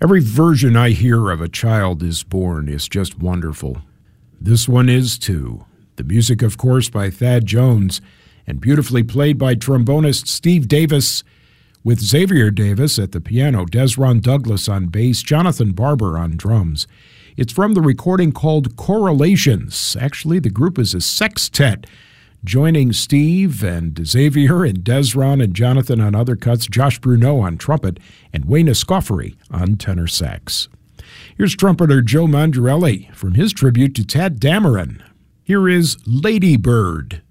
Every version I hear of A Child is Born is just wonderful. This one is too. The music, of course, by Thad Jones, and beautifully played by trombonist Steve Davis, with Xavier Davis at the piano, Desron Douglas on bass, Jonathan Barber on drums. It's from the recording called Correlations. Actually, the group is a sextet, joining Steve and Xavier and Desron and Jonathan on other cuts, Josh Bruneau on trumpet, and Wayne Escoffery on tenor sax. Here's trumpeter Joe Mandarelli from his tribute to Tadd Dameron. Here is Lady Bird.